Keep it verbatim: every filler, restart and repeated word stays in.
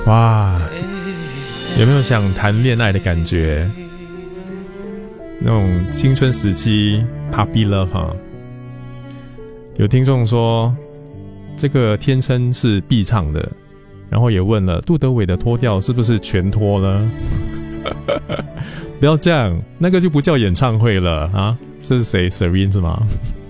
哇，有没有想谈恋爱的感觉？那种青春时期 puppy love 哈。有听众说这个天称是必唱的，然后也问了杜德伟的脱掉是不是全脱呢？不要这样，那个就不叫演唱会了啊！这是谁 Serene 是吗？